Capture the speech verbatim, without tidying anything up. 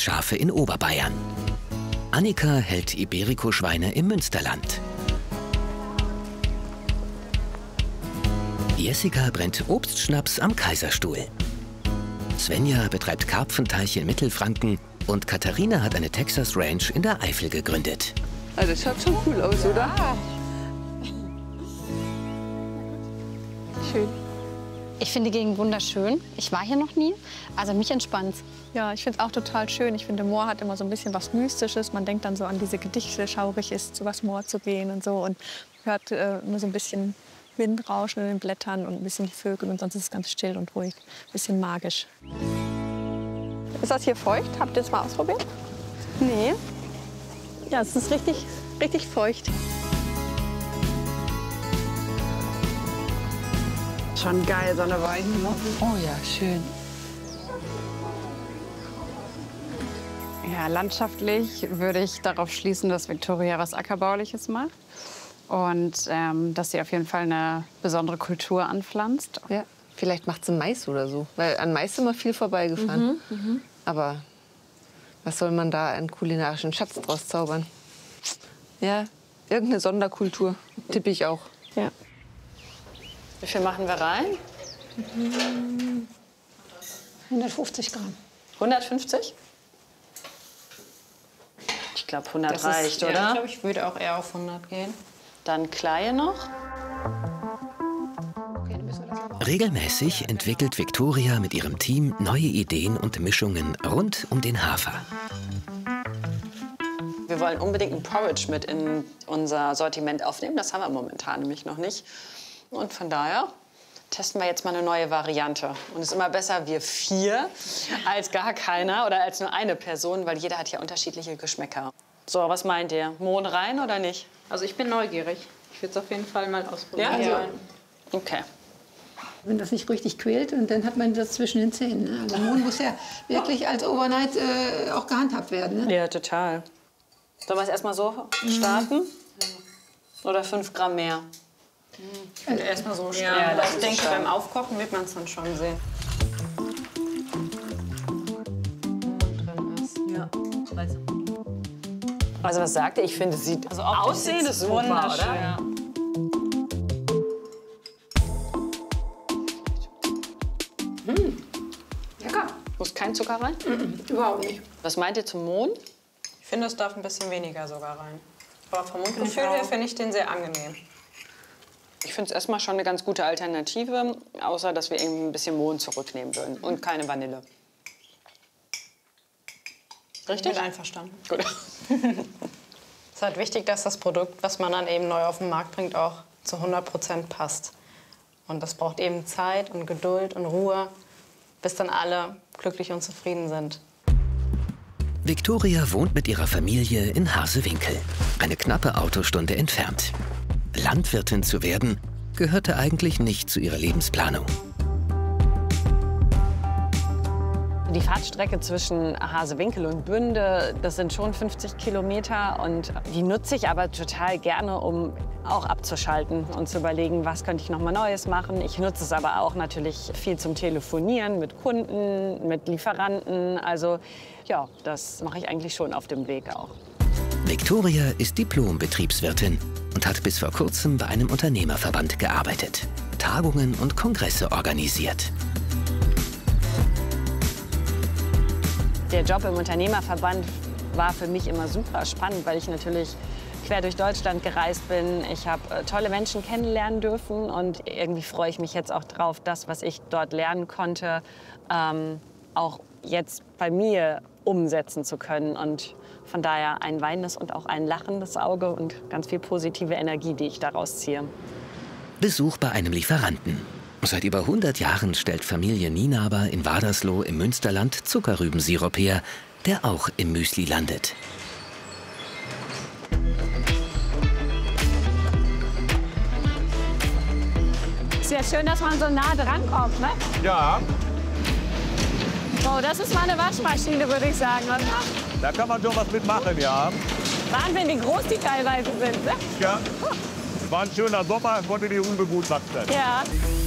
Zuchtschafe in Oberbayern. Annika hält Iberico-Schweine im Münsterland. Jessica brennt Obstschnaps am Kaiserstuhl. Svenja betreibt Karpfenteich in Mittelfranken und Katharina hat eine Texas Ranch in der Eifel gegründet. Also das schaut schon cool aus, oder? Ja. Schön. Ich finde die Gegend wunderschön. Ich war hier noch nie, also mich entspannt. Ja, ich finde es auch total schön. Ich finde, Moor hat immer so ein bisschen was Mystisches. Man denkt dann so an diese Gedichte, schaurig ist, zu was Moor zu gehen und so. Und hört äh, nur so ein bisschen Windrauschen in den Blättern und ein bisschen die Vögel. Und sonst ist es ganz still und ruhig, ein bisschen magisch. Ist das hier feucht? Habt ihr das mal ausprobiert? Nee. Ja, es ist richtig, richtig feucht. Schon geil, so eine Weide. Oh ja, schön. Ja, landschaftlich würde ich darauf schließen, dass Viktoria was Ackerbauliches macht und ähm, dass sie auf jeden Fall eine besondere Kultur anpflanzt. Ja, vielleicht macht sie Mais oder so, weil an Mais sind wir viel vorbeigefahren. Mhm, mhm. Aber was soll man da einen kulinarischen Schatz draus zaubern? Ja, irgendeine Sonderkultur, tippe ich auch. Ja. Wie viel machen wir rein? hundertfünfzig Gramm. hundertfünfzig? Ich glaube, hundert Das reicht, ist, oder? Ja, ich glaube, ich würde auch eher auf hundert gehen. Dann Kleie noch. Okay, dann müssen wir das aber Regelmäßig entwickelt Viktoria mit ihrem Team neue Ideen und Mischungen rund um den Hafer. Wir wollen unbedingt ein Porridge mit in unser Sortiment aufnehmen. Das haben wir momentan nämlich noch nicht. Und von daher testen wir jetzt mal eine neue Variante. Und es ist immer besser, wir vier, als gar keiner oder als nur eine Person, weil jeder hat ja unterschiedliche Geschmäcker. So, was meint ihr? Mohn rein oder nicht? Also ich bin neugierig. Ich würde es auf jeden Fall mal ausprobieren. Ja? Okay. Wenn das nicht richtig quält, und dann hat man das zwischen den Zähnen. Ne? Also Mohn muss ja wirklich als Overnight äh, auch gehandhabt werden. Ne? Ja, total. Sollen wir es erstmal so starten? Mhm. Oder fünf Gramm mehr? Also erstmal so starten. Ja, Ja, das ich ist denke, stark. beim Aufkochen wird man es dann schon sehen. Also was sagt ihr? Ich finde, es sieht Also aussehen ist super, wunderschön. oder? Ja. Lecker. Muss kein Zucker rein? Überhaupt nicht. Was meint ihr zum Mohn? Ich finde, es darf ein bisschen weniger sogar rein. Aber vom Mundgefühl her finde ich den sehr angenehm. Ich finde es erstmal schon eine ganz gute Alternative, außer dass wir eben ein bisschen Mohn zurücknehmen würden und keine Vanille. Ich bin einverstanden. Gut. Es ist halt wichtig, dass das Produkt, was man dann eben neu auf den Markt bringt, auch zu hundert Prozent passt. Und das braucht eben Zeit und Geduld und Ruhe, bis dann alle glücklich und zufrieden sind. Viktoria wohnt mit ihrer Familie in Harsewinkel, eine knappe Autostunde entfernt. Landwirtin zu werden, gehörte eigentlich nicht zu ihrer Lebensplanung. Die Fahrtstrecke zwischen Harsewinkel und Bünde, das sind schon fünfzig Kilometer. Und die nutze ich aber total gerne, um auch abzuschalten und zu überlegen, was könnte ich noch mal Neues machen. Ich nutze es aber auch natürlich viel zum Telefonieren mit Kunden, mit Lieferanten. Also ja, das mache ich eigentlich schon auf dem Weg auch. Viktoria ist Diplom-Betriebswirtin und hat bis vor kurzem bei einem Unternehmerverband gearbeitet, Tagungen und Kongresse organisiert. Der Job im Unternehmerverband war für mich immer super spannend, weil ich natürlich quer durch Deutschland gereist bin. Ich habe äh, tolle Menschen kennenlernen dürfen und irgendwie freue ich mich jetzt auch drauf, das, was ich dort lernen konnte, ähm, auch jetzt bei mir umsetzen zu können. Und von daher ein weinendes und auch ein lachendes Auge und ganz viel positive Energie, die ich daraus ziehe. Besuch bei einem Lieferanten. Seit über hundert Jahren stellt Familie Nienaber in Wadersloh im Münsterland Zuckerrübensirup her, der auch im Müsli landet. Ist ja schön, dass man so nah dran kommt, ne? Ja, Oh, das ist mal eine Waschmaschine, würde ich sagen, oder? da kann man schon was mitmachen, ja. Wahnsinn, wie groß die teilweise sind, ne? Ja. War ein schöner Sommer, konnte die Rübe gut wachsen. Ja.